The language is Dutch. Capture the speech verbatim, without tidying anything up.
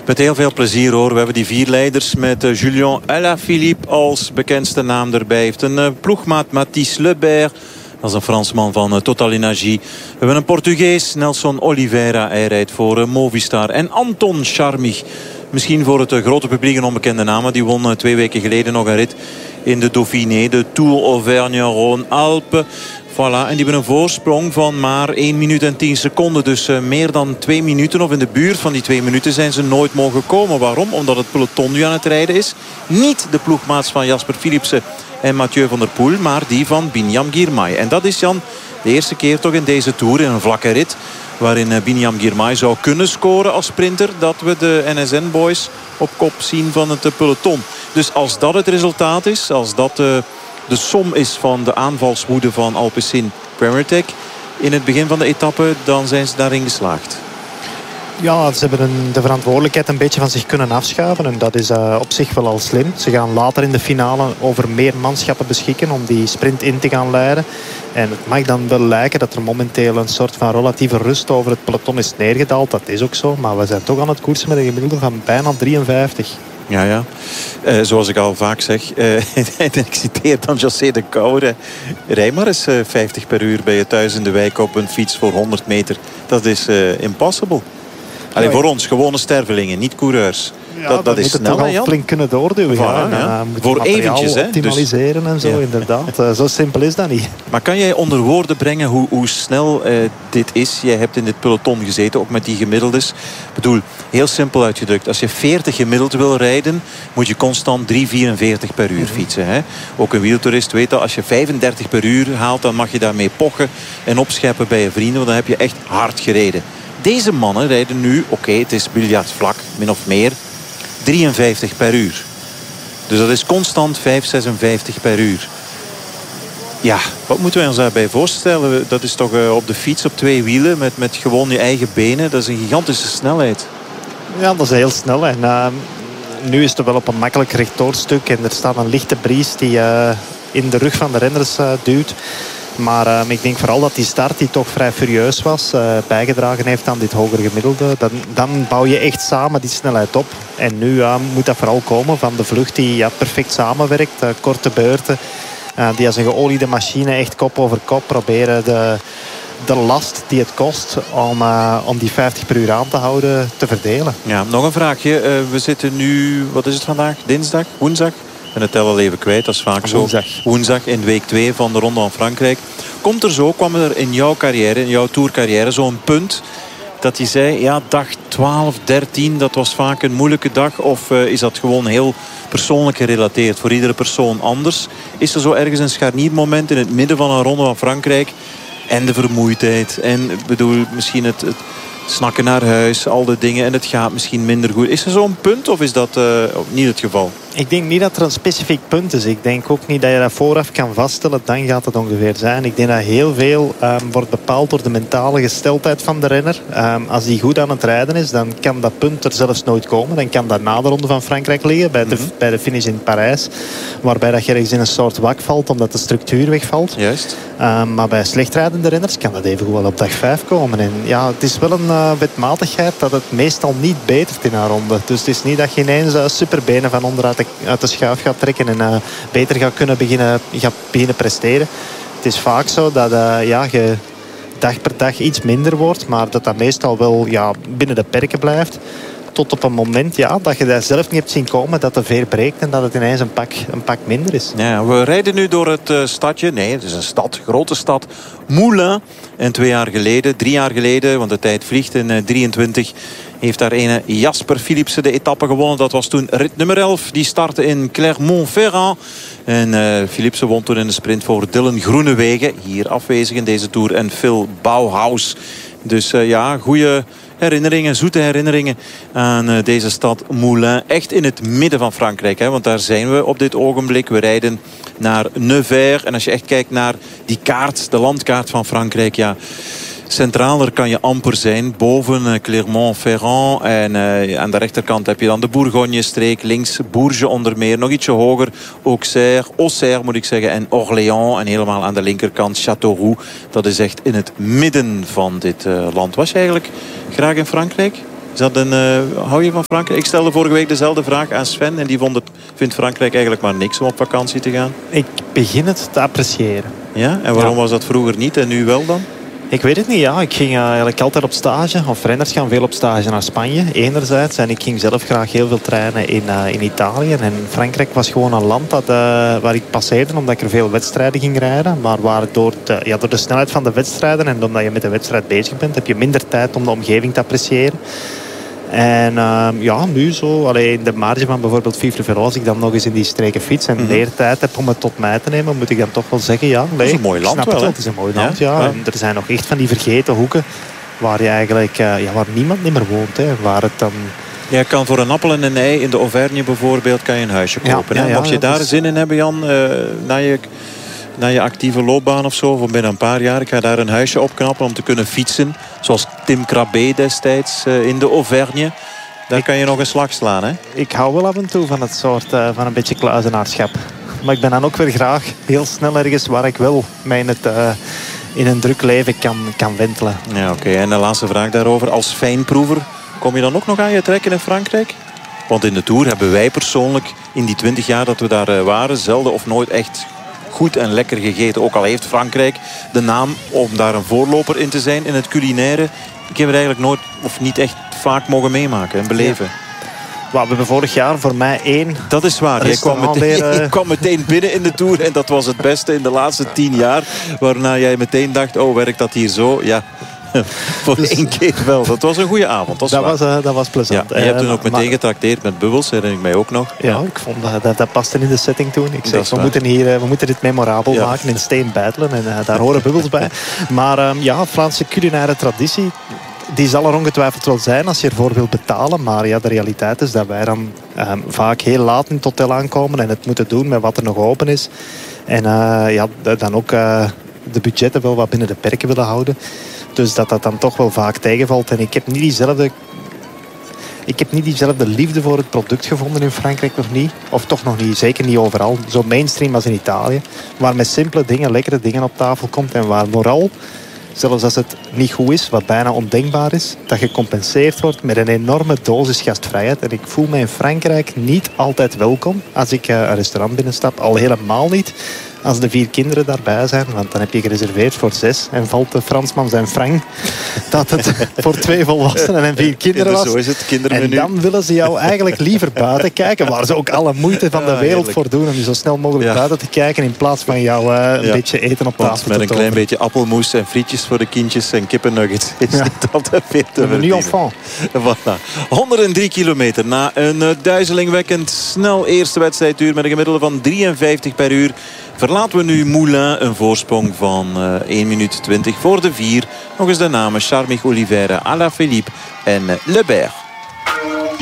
Met heel veel plezier hoor. We hebben die vier leiders met uh, Julien Alaphilippe als bekendste naam erbij. Heeft een uh, ploegmaat Mathis Lebert. Dat is een Fransman van uh, Total Energie. We hebben een Portugees, Nelson Oliveira. Hij rijdt voor uh, Movistar. En Anton Charmig. Misschien voor het uh, grote publiek een onbekende naam. Die won uh, twee weken geleden nog een rit in de Dauphiné. De Tour Auvergne-Rhône-Alpes. Voilà, en die hebben een voorsprong van maar één minuut en tien seconden. Dus uh, meer dan twee minuten, of in de buurt van die twee minuten, zijn ze nooit mogen komen. Waarom? Omdat het peloton nu aan het rijden is. Niet de ploegmaats van Jasper Philipsen en Mathieu van der Poel, maar die van Binyam Girmay. En dat is, Jan, de eerste keer toch in deze Tour, in een vlakke rit, waarin uh, Binyam Girmay zou kunnen scoren als sprinter, dat we de N S N-boys op kop zien van het uh, peloton. Dus als dat het resultaat is, als dat... Uh, de som is van de aanvalswoede van Alpecin Premier Tech in het begin van de etappe, dan zijn ze daarin geslaagd. Ja, ze hebben een, de verantwoordelijkheid een beetje van zich kunnen afschuiven. En dat is uh, op zich wel al slim. Ze gaan later in de finale over meer manschappen beschikken om die sprint in te gaan leiden. En het mag dan wel lijken dat er momenteel een soort van relatieve rust over het peloton is neergedaald. Dat is ook zo. Maar we zijn toch aan het koersen met een gemiddelde van bijna drieënvijftig. Ja, ja. Uh, zoals ik al vaak zeg. Uh, en ik citeer dan José de Kouwer. Rij maar eens uh, vijftig per uur bij je thuis in de wijk op een fiets voor honderd meter. Dat is uh, impossible. Alleen voor ons, gewone stervelingen, niet coureurs. Ja, dat, dat is snel, toch al flink kunnen doorduwen. Voilà, ja. Ja. Uh, voor eventjes, hè. optimaliseren dus, en zo, ja. Inderdaad. Uh, zo simpel is dat niet. Maar kan jij onder woorden brengen hoe, hoe snel uh, dit is? Jij hebt in dit peloton gezeten, ook met die gemiddeldes. Ik bedoel, heel simpel uitgedrukt. Als je veertig gemiddeld wil rijden, moet je constant drie vierenveertig per uur fietsen. Hè? Ook een wieltoerist weet dat als je vijfendertig per uur haalt, dan mag je daarmee pochen en opscheppen bij je vrienden. Want dan heb je echt hard gereden. Deze mannen rijden nu, oké, okay, het is biljartvlak, min of meer, drieënvijftig per uur. Dus dat is constant vijf zesenvijftig per uur. Ja, wat moeten wij ons daarbij voorstellen? Dat is toch uh, op de fiets op twee wielen met, met gewoon je eigen benen. Dat is een gigantische snelheid. Ja, dat is heel snel. En uh, nu is het wel op een makkelijk rechtdoorstuk. En er staat een lichte bries die uh, in de rug van de renners uh, duwt. Maar uh, ik denk vooral dat die start, die toch vrij furieus was, uh, bijgedragen heeft aan dit hogere gemiddelde. Dan, dan bouw je echt samen die snelheid op. En nu uh, moet dat vooral komen van de vlucht die ja, perfect samenwerkt. Uh, korte beurten. Uh, die als een geoliede machine echt kop over kop proberen de, de last die het kost om, uh, om die vijftig per uur aan te houden te verdelen. Ja, nog een vraagje. Uh, we zitten nu, wat is het vandaag? Dinsdag? Woensdag? Ik ben het tel al even kwijt, dat is vaak zo. Woensdag. Woensdag in week twee van de Ronde van Frankrijk. Komt er zo, kwam er in jouw carrière, in jouw tourcarrière, zo'n punt dat je zei, ja, dag twaalf, dertien, dat was vaak een moeilijke dag? Of uh, is dat gewoon heel persoonlijk gerelateerd, voor iedere persoon anders? Is er zo ergens een scharniermoment in het midden van een Ronde van Frankrijk en de vermoeidheid en bedoel, misschien het, het snakken naar huis, al die dingen, en het gaat misschien minder goed. Is er zo'n punt of is dat uh, niet het geval? Ik denk niet dat er een specifiek punt is. Ik denk ook niet dat je dat vooraf kan vaststellen. Dan gaat het ongeveer zijn. Ik denk dat heel veel um, wordt bepaald door de mentale gesteldheid van de renner. Um, als die goed aan het rijden is, dan kan dat punt er zelfs nooit komen. Dan kan dat na de Ronde van Frankrijk liggen, bij de, mm-hmm. bij de finish in Parijs. Waarbij dat je ergens in een soort wak valt, omdat de structuur wegvalt. Juist. Um, maar bij slecht rijdende renners kan dat even wel op dag vijf komen. En ja, het is wel een uh, wetmatigheid dat het meestal niet betert in een ronde. Dus het is niet dat je ineens uh, superbenen van onderuit de uit de schuif gaat trekken en uh, beter gaat kunnen beginnen, gaat beginnen presteren. Het is vaak zo dat uh, ja, je dag per dag iets minder wordt, maar dat dat meestal wel ja, binnen de perken blijft. Tot op een moment ja, dat je dat zelf niet hebt zien komen, dat de veer breekt en dat het ineens een pak, een pak minder is. Ja, we rijden nu door het uh, stadje. Nee, het is een stad, grote stad. Moulins. En twee jaar geleden, drie jaar geleden, want de tijd vliegt in uh, drieëntwintig... heeft daar ene Jasper Philipsen de etappe gewonnen. Dat was toen rit nummer elf. Die startte in Clermont-Ferrand. En uh, Philipsen won toen in de sprint voor Dylan Groenewegen. Hier afwezig in deze Tour. En Phil Bauhaus. Dus uh, ja, goede herinneringen, zoete herinneringen aan uh, deze stad Moulins. Echt in het midden van Frankrijk. Hè, want daar zijn we op dit ogenblik. We rijden naar Nevers. En als je echt kijkt naar die kaart, de landkaart van Frankrijk, ja, centraler kan je amper zijn. Boven uh, Clermont-Ferrand. En uh, aan de rechterkant heb je dan de Bourgogne-streek. Links Bourges onder meer. Nog ietsje hoger. Auxerre, Auxerre moet ik zeggen. En Orléans. En helemaal aan de linkerkant Châteauroux. Dat is echt in het midden van dit uh, land. Was je eigenlijk graag in Frankrijk? Is dat een, uh, hou je van Frankrijk? Ik stelde vorige week dezelfde vraag aan Sven. En die vond het, vindt Frankrijk eigenlijk maar niks om op vakantie te gaan. Ik begin het te appreciëren. Ja? En waarom ja. was dat vroeger niet en nu wel dan? Ik weet het niet, ja. Ik ging uh, eigenlijk altijd op stage. Of renners gaan veel op stage naar Spanje, enerzijds. En ik ging zelf graag heel veel trainen in, uh, in Italië. En Frankrijk was gewoon een land dat, uh, waar ik passeerde, omdat ik er veel wedstrijden ging rijden. Maar waar door de, ja, door de snelheid van de wedstrijden en omdat je met de wedstrijd bezig bent, heb je minder tijd om de omgeving te appreciëren. En uh, ja, nu zo, allee, in de marge van bijvoorbeeld Vivre-Velo, als ik dan nog eens in die streken fiets en mm-hmm. meer tijd heb om het tot mij te nemen, moet ik dan toch wel zeggen, ja, nee, dat is een mooi land wel, wel. hè? Het is een mooi land, ja. ja. En er zijn nog echt van die vergeten hoeken waar je eigenlijk, uh, ja, waar niemand niet meer woont, hè, waar het dan... Je kan voor een appel en een ei in de Auvergne bijvoorbeeld kan je een huisje kopen. Ja, ja, ja, Mocht je ja, daar is... zin in hebben, Jan, uh, na je... na je actieve loopbaan of zo, voor binnen een paar jaar. Ik ga daar een huisje opknappen om te kunnen fietsen. Zoals Tim Krabbe destijds uh, in de Auvergne. Daar kan je nog een slag slaan, hè? Ik hou wel af en toe van het soort uh, van een beetje kluizenaarschap. Maar ik ben dan ook weer graag heel snel ergens waar ik wel mij in, het, uh, in een druk leven kan, kan wentelen. Ja, oké. Okay. En de laatste vraag daarover. Als fijnproever, kom je dan ook nog aan je trekken in Frankrijk? Want in de Tour hebben wij persoonlijk in die twintig jaar dat we daar uh, waren, zelden of nooit echt goed en lekker gegeten. Ook al heeft Frankrijk de naam om daar een voorloper in te zijn in het culinaire. Ik heb het eigenlijk nooit of niet echt vaak mogen meemaken en beleven. Ja. Well, we hebben vorig jaar voor mij één... Dat is waar. Jij kwam, meteen, weer, uh... kwam meteen binnen in de Tour. En dat was het beste in de laatste tien jaar. Waarna jij meteen dacht, oh, werkt dat hier zo? Ja, voor dus... één keer wel. Dat was een goede avond. Dat, dat, was, uh, dat was plezant. Ja, en je hebt toen ook meteen maar... getrakteerd met bubbels. Herinner ik mij ook nog. Ja, ja. Ik vond dat, dat dat paste in de setting toen. Ik zeg, we moeten, hier, uh, we moeten dit memorabel ja. maken. In steen battelen. En uh, daar horen bubbels bij. Maar um, ja, Franse culinaire traditie... Die zal er ongetwijfeld wel zijn als je ervoor wilt betalen. Maar ja, de realiteit is dat wij dan um, vaak heel laat in het hotel aankomen. En het moeten doen met wat er nog open is. En uh, ja, dan ook uh, de budgetten wel wat binnen de perken willen houden. Dus dat dat dan toch wel vaak tegenvalt. En ik heb niet diezelfde... Ik heb niet diezelfde liefde voor het product gevonden in Frankrijk, nog niet. Of toch nog niet, zeker niet overal. Zo mainstream als in Italië. Waar met simpele dingen, lekkere dingen op tafel komt. En waar vooral... Zelfs als het niet goed is, wat bijna ondenkbaar is, dat gecompenseerd wordt met een enorme dosis gastvrijheid. En ik voel me in Frankrijk niet altijd welkom als ik een restaurant binnenstap. Al helemaal niet als de vier kinderen daarbij zijn. Want dan heb je gereserveerd voor zes. En valt de Fransman zijn frank dat het voor twee volwassenen en vier kinderen was. Zo is het, kindermenu. En dan willen ze jou eigenlijk liever buiten kijken. Waar ze ook alle moeite van de wereld heerlijk. voor doen. Om je zo snel mogelijk ja. buiten te kijken. In plaats van jou uh, een ja. beetje eten op tafel te met een tonen. klein beetje appelmoes en frietjes voor de kindjes en kippennuggets. Is ja. niet altijd veel te verdienen. Nu enfant. Voilà. honderddrie kilometer na een uh, duizelingwekkend snel eerste wedstrijduur. Met een gemiddelde van drieënvijftig per uur. Verlaten we nu Moulin, een voorsprong van uh, één minuut twintig voor de vier. Nog eens de namen Charmig Oliveira, Alaphilippe en uh, Le Berg.